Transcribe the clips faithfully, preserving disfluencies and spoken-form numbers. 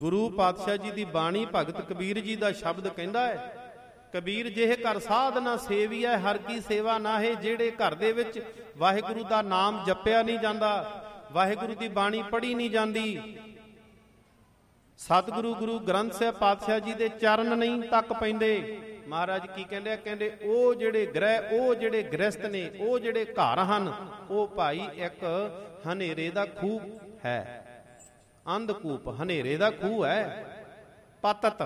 ਗੁਰੂ ਪਾਤਸ਼ਾਹ ਜੀ ਦੀ ਬਾਣੀ ਭਗਤ ਕਬੀਰ ਜੀ ਦਾ ਸ਼ਬਦ ਕਹਿੰਦਾ ਹੈ, ਕਬੀਰ ਜਿਹੇ ਘਰ ਸਾਧ ਨਾ ਸੇਵੀਐ ਹਰ ਕੀ ਸੇਵਾ ਨਾਹੇ। ਜਿਹੜੇ ਘਰ ਦੇ ਵਿੱਚ ਵਾਹਿਗੁਰੂ ਦਾ ਨਾਮ ਜਪਿਆ ਨਹੀਂ ਜਾਂਦਾ, ਵਾਹਿਗੁਰੂ ਦੀ ਬਾਣੀ ਪੜ੍ਹੀ ਨਹੀਂ ਜਾਂਦੀ, ਸਤਿਗੁਰੂ ਗੁਰੂ ਗ੍ਰੰਥ ਸਾਹਿਬ ਪਾਤਸ਼ਾਹ ਜੀ ਦੇ ਚਰਨ ਨਹੀਂ ਤੱਕ ਪੈਂਦੇ। ਮਹਾਰਾਜ ਕੀ ਕਹਿੰਦੇ ਆ? ਕਹਿੰਦੇ ਉਹ ਜਿਹੜੇ ਗ੍ਰਹਿ, ਉਹ ਜਿਹੜੇ ਗ੍ਰਸਤ ਨੇ, ਉਹ ਜਿਹੜੇ ਘਰ ਹਨ, ਉਹ ਭਾਈ ਇੱਕ ਹਨੇਰੇ ਦਾ ਖੂਹ ਹੈ, ਅੰਧਕੂਪ ਹਨੇਰੇ ਦਾ ਖੂਹ ਹੈ। ਪਤਤ,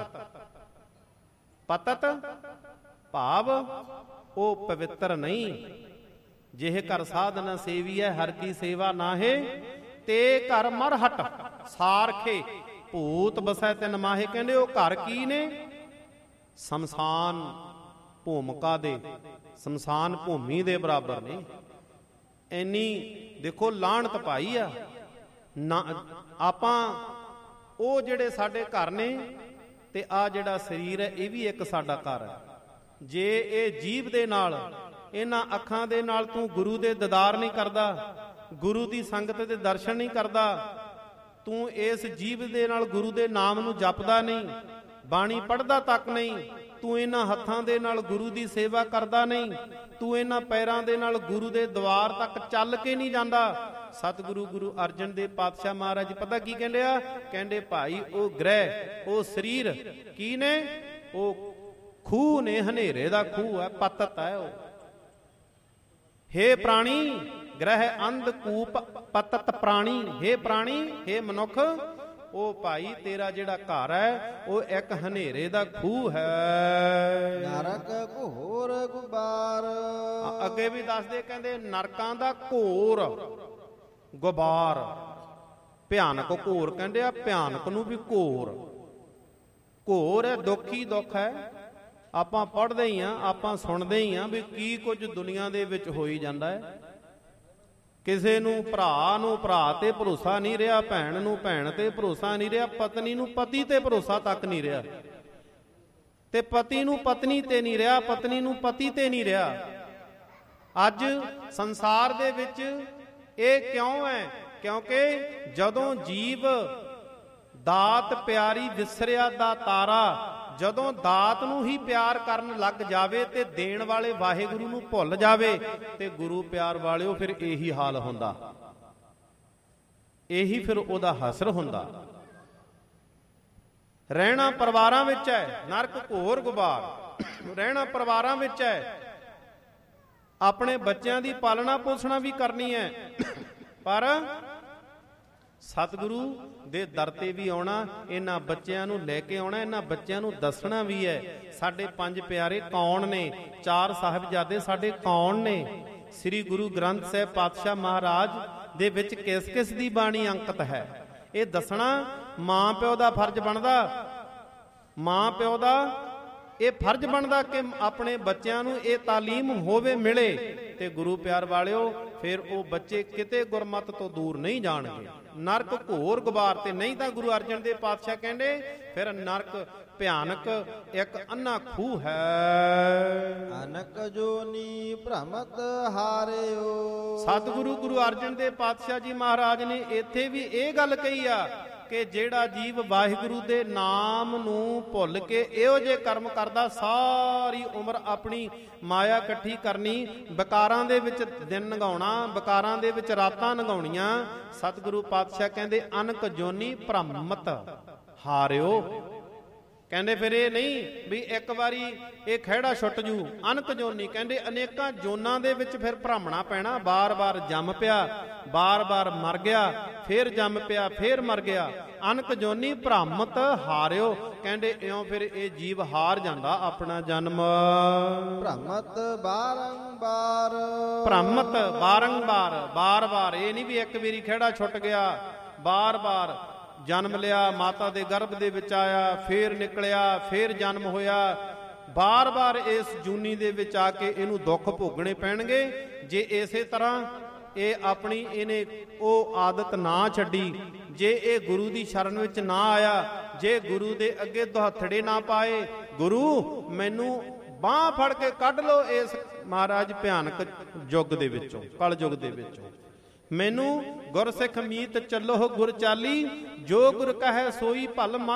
ਪਤਤ ਭਾਵ ਉਹ ਪਵਿੱਤਰ ਨਹੀਂ। ਜਿਹੇ ਘਰ ਸਾਧ ਨਾ ਸੇਵੀਐ ਹਰ ਕੀ ਸੇਵਾ ਨਾਹੇ, ਤੇ ਘਰ ਮਰਹਟ ਸਾਰਖੇ ਭੂਤ ਬਸੈ ਤਿਨ ਮਾਹੇ। ਕਹਿੰਦੇ ਉਹ ਘਰ ਕੀ ਨੇ? ਸ਼ਮਸ਼ਾਨ ਭੂਮਿਕਾ ਦੇ, ਸ਼ਮਸ਼ਾਨ ਭੂਮੀ ਦੇ ਬਰਾਬਰ ਨੇ। ਇੰਨੀ ਦੇਖੋ ਲਾਹਣਤ ਪਾਈ ਆ ਨਾ। ਆਪਾਂ ਉਹ ਜਿਹੜੇ ਸਾਡੇ ਘਰ ਨੇ, ਤੇ ਆ ਜਿਹੜਾ ਸਰੀਰ ਹੈ ਇਹ ਵੀ ਇੱਕ ਸਾਡਾ ਘਰ ਹੈ। ਜੇ ਇਹ ਜੀਭ ਦੇ ਨਾਲ, ਇਹਨਾਂ ਅੱਖਾਂ ਦੇ ਨਾਲ ਤੂੰ ਗੁਰੂ ਦੇ ਦੀਦਾਰ ਨਹੀਂ ਕਰਦਾ, ਗੁਰੂ ਦੀ ਸੰਗਤ ਦੇ ਦਰਸ਼ਨ ਨਹੀਂ ਕਰਦਾ, ਤੂੰ ਇਸ ਜੀਭ ਦੇ ਨਾਲ ਗੁਰੂ ਦੇ ਨਾਮ ਨੂੰ ਜਪਦਾ ਨਹੀਂ, ਬਾਣੀ ਪੜ੍ਹਦਾ ਤੱਕ ਨਹੀਂ, ਤੂੰ ਇਹਨਾਂ ਹੱਥਾਂ ਦੇ ਨਾਲ ਗੁਰੂ ਦੀ ਸੇਵਾ ਕਰਦਾ ਨਹੀਂ, ਤੂੰ ਇਹਨਾਂ ਪੈਰਾਂ ਦੇ ਨਾਲ ਗੁਰੂ ਦੇ ਦਵਾਰ ਤੱਕ ਚੱਲ ਕੇ ਨਹੀਂ ਜਾਂਦਾ। ਸਤਿਗੁਰੂ ਗੁਰੂ ਅਰਜਨ ਦੇਵ ਪਾਤਸ਼ਾਹ ਮਹਾਰਾਜ ਪਤਾ ਕੀ ਕਹਿੰਦੇ ਆ? ਕਹਿੰਦੇ ਭਾਈ ਉਹ ਗ੍ਰਹਿ, ਉਹ ਸਰੀਰ ਕੀ ਨੇ? ਉਹ ਖੂਹ ਨੇ, ਹਨੇਰੇ ਦਾ ਖੂਹ ਹੈ, ਪਤਤ ਹੈ ਉਹ। ਹੇ ਪ੍ਰਾਣੀ ਗ੍ਰਹਿ ਅੰਧਕੂਪ ਪਤਤ ਪ੍ਰਾਣੀ। ਹੇ ਪ੍ਰਾਣੀ, ਹੇ ਮਨੁੱਖ, ਉਹ ਭਾਈ ਤੇਰਾ ਜਿਹੜਾ ਘਰ ਹੈ ਉਹ ਇੱਕ ਹਨੇਰੇ ਦਾ ਖੂਹ ਹੈ। ਨਰਕ ਘੋਰ ਗੁਬਾਰ। ਅੱਗੇ ਵੀ ਦੱਸਦੇ, ਕਹਿੰਦੇ ਨਰਕਾਂ ਦਾ ਘੋਰ ਗੁਬਾਰ, ਭਿਆਨਕ ਘੋਰ ਕਹਿੰਦੇ ਆ, ਭਿਆਨਕ ਨੂੰ ਵੀ ਘੋਰ। ਘੋਰ ਹੈ, ਦੁੱਖ ਹੀ ਦੁੱਖ ਹੈ। ਆਪਾਂ ਪੜ੍ਹਦੇ ਹੀ ਆ, ਆਪਾਂ ਸੁਣਦੇ ਹੀ ਆ ਵੀ ਕੀ ਕੁਝ ਦੁਨੀਆ ਦੇ ਵਿੱਚ ਹੋਈ ਜਾਂਦਾ ਹੈ। ਕਿਸੇ ਨੂੰ ਭਰਾ ਨੂੰ ਭਰਾ ਤੇ ਭਰੋਸਾ ਨਹੀਂ ਰਿਹਾ, ਭੈਣ ਨੂੰ ਭੈਣ ਤੇ ਭਰੋਸਾ ਨਹੀਂ ਰਿਹਾ, ਪਤਨੀ ਨੂੰ ਪਤੀ ਤੇ ਭਰੋਸਾ ਤੱਕ ਨਹੀਂ ਰਿਹਾ, ਤੇ ਪਤੀ ਨੂੰ ਪਤਨੀ ਤੇ ਨਹੀਂ ਰਿਹਾ, ਪਤਨੀ ਨੂੰ ਪਤੀ ਤੇ ਨਹੀਂ ਰਿਹਾ। ਅੱਜ ਸੰਸਾਰ ਦੇ ਵਿੱਚ ਇਹ ਕਿਉਂ ਹੈ? ਕਿਉਂਕਿ ਜਦੋਂ ਜੀਵ ਦਾਤ ਪਿਆਰੀ ਵਿਸਰਿਆ ਦਾ ਤਾਰਾ, ਜਦੋਂ ਦਾਤ ਨੂੰ ਹੀ ਪਿਆਰ ਕਰਨ ਲੱਗ ਜਾਵੇ ਤੇ ਦੇਣ ਵਾਲੇ ਵਾਹਿਗੁਰੂ ਨੂੰ ਭੁੱਲ ਜਾਵੇ, ਤੇ ਗੁਰੂ ਪਿਆਰ ਵਾਲਿਓ ਫਿਰ ਇਹੀ ਹਾਲ ਹੁੰਦਾ, ਇਹੀ ਫਿਰ ਉਹਦਾ ਹਸਰ ਹੁੰਦਾ। ਰਹਿਣਾ ਪਰਿਵਾਰਾਂ ਵਿੱਚ ਹੈ, ਨਰਕ ਘੋਰ ਗੁਬਾਰ। ਰਹਿਣਾ ਪਰਿਵਾਰਾਂ ਵਿੱਚ ਹੈ, ਆਪਣੇ ਬੱਚਿਆਂ ਦੀ ਪਾਲਣਾ ਪੋਸ਼ਣਾ ਵੀ ਕਰਨੀ ਹੈ, ਪਰ ਸਤਿਗੁਰੂ ਦੇ ਦਰ ਤੇ ਵੀ ਆਉਣਾ, ਇਹਨਾਂ ਬੱਚਿਆਂ ਨੂੰ ਲੈ ਕੇ ਆਉਣਾ, ਇਹਨਾਂ ਬੱਚਿਆਂ ਨੂੰ ਦੱਸਣਾ ਵੀ ਹੈ ਸਾਡੇ ਪੰਜ ਪਿਆਰੇ ਕੌਣ ਨੇ, ਚਾਰ ਸਾਹਿਬਜ਼ਾਦੇ ਸਾਡੇ ਕੌਣ ਨੇ, ਸ੍ਰੀ ਗੁਰੂ ਗ੍ਰੰਥ ਸਾਹਿਬ ਪਾਤਸ਼ਾਹ ਮਹਾਰਾਜ ਦੇ ਵਿੱਚ ਕਿਸ ਕਿਸ ਦੀ ਬਾਣੀ ਅੰਕਿਤ ਹੈ, ਇਹ ਦੱਸਣਾ ਮਾਂ ਪਿਓ ਦਾ ਫਰਜ਼ ਬਣਦਾ। ਮਾਂ ਪਿਓ ਦਾ ਇਹ ਫਰਜ਼ ਬਣਦਾ ਕਿ ਆਪਣੇ ਬੱਚਿਆਂ ਨੂੰ ਇਹ ਤਾਲੀਮ ਹੋਵੇ, ਮਿਲੇ, ਤੇ ਗੁਰੂ ਪਿਆਰ ਵਾਲਿਓ ਫਿਰ ਉਹ ਬੱਚੇ ਕਿਤੇ ਗੁਰਮਤ ਤੋਂ ਦੂਰ ਨਹੀਂ ਜਾਣਗੇ। ਨਰਕ ਘੋਰ ਗੁਬਾਰ, ਤੇ ਨਹੀਂ ਤਾਂ ਗੁਰੂ ਅਰਜਨ ਦੇਵ ਪਾਤਸ਼ਾਹ ਕਹਿੰਦੇ ਫਿਰ ਨਰਕ ਭਿਆਨਕ ਇੱਕ ਅੰਨਾ ਖੂਹ ਹੈ। ਅਨਕ ਜੋਨੀ ਭ੍ਰਮਤ ਹਾਰਿਓ। ਸਤਿਗੁਰੂ ਗੁਰੂ ਅਰਜਨ ਦੇਵ ਪਾਤਸ਼ਾਹ ਜੀ ਮਹਾਰਾਜ ਨੇ ਇੱਥੇ ਵੀ ਇਹ ਗੱਲ ਕਹੀ ਆ ਕਿ ਜਿਹੜਾ ਜੀਵ ਵਾਹਿਗੁਰੂ ਦੇ ਨਾਮ ਨੂੰ ਭੁੱਲ ਕੇ ਇਹੋ ਜਿਹੇ ਕਰਮ ਕਰਦਾ, ਸਾਰੀ ਉਮਰ ਆਪਣੀ ਮਾਇਆ ਇਕੱਠੀ ਕਰਨੀ, ਵਿਕਾਰਾਂ ਦੇ ਵਿੱਚ ਦਿਨ ਲੰਘਾਉਣਾ, ਵਿਕਾਰਾਂ ਦੇ ਵਿੱਚ ਰਾਤਾਂ ਲੰਘਾਉਣੀਆਂ। ਸਤਿਗੁਰੂ ਪਾਤਸ਼ਾਹ ਕਹਿੰਦੇ ਅਨਕ ਜੋਨੀ ਭ੍ਰਮਤ ਹਾਰਿਓ। ਕਹਿੰਦੇ ਫਿਰ ਇਹ ਨਹੀਂ ਵੀ ਇੱਕ ਵਾਰੀ ਇਹ ਖਹਿੜਾ ਛੁੱਟ ਜੂ, ਅਨਕ ਜੋਨੀ ਕਹਿੰਦੇ ਅਨੇਕਾਂ ਜੋਨਾਂ ਦੇ ਵਿੱਚ ਫਿਰ ਭ੍ਰਮਣਾ ਪੈਣਾ, ਬਾਰ-ਬਾਰ ਜੰਮ ਪਿਆ, ਬਾਰ-ਬਾਰ ਮਰ ਗਿਆ, ਫੇਰ ਜੰਮ ਪਿਆ, ਫੇਰ ਮਰ ਗਿਆ। ਅਨਕ ਜੋਨੀ ਭ੍ਰਮਤ ਹਾਰਿਓ, ਕਹਿੰਦੇ ਇਉਂ ਫਿਰ ਇਹ ਜੀਵ ਹਾਰ ਜਾਂਦਾ ਆਪਣਾ ਜਨਮ। ਭ੍ਰਮਤ ਬਾਰੰਬਾਰ। ਭ੍ਰਮਤ ਬਾਰੰਬਾਰ, ਬਾਰ-ਬਾਰ, ਇਹ ਨਹੀਂ ਵੀ ਇੱਕ ਵਾਰੀ ਖਹਿੜਾ ਛੁੱਟ ਗਿਆ, ਬਾਰ-ਬਾਰ ਜਨਮ ਲਿਆ, ਮਾਤਾ ਦੇ ਗਰਭ ਦੇ ਵਿੱਚ ਆਇਆ, ਫੇਰ ਨਿਕਲਿਆ, ਫੇਰ ਜਨਮ ਹੋਇਆ, ਬਾਰ-ਬਾਰ ਇਸ ਜੂਨੀ ਦੇ ਵਿੱਚ ਆ ਕੇ ਇਹਨੂੰ ਦੁੱਖ ਭੋਗਣੇ ਪੈਣਗੇ। ਜੇ ਇਸੇ ਤਰ੍ਹਾਂ ਇਹ ਆਪਣੀ ਇਹਨੇ ਉਹ ਆਦਤ ਨਾ ਛੱਡੀ, ਜੇ ਇਹ ਗੁਰੂ ਦੀ ਸ਼ਰਨ ਵਿੱਚ ਨਾ ਆਇਆ, ਜੇ ਗੁਰੂ ਦੇ ਅੱਗੇ ਦੁਹੱਥੜੇ ਨਾ ਪਾਏ, ਗੁਰੂ ਮੈਨੂੰ ਬਾਂਹ ਫੜ ਕੇ ਕੱਢ ਲਓ ਇਸ ਮਹਾਰਾਜ ਭਿਆਨਕ ਯੁੱਗ ਦੇ ਵਿੱਚੋਂ, ਕਲ ਯੁੱਗ ਦੇ ਵਿੱਚੋਂ, ਮੈਨੂੰ ਗੁਰ ਸਿੱਖ ਮੀਤ ਚੱਲੋ ਗੁਰ ਚਾਲੀ, ਜੋ ਗੁਰ ਕਹੈ ਸੋਈ ਭਲ ਮਨ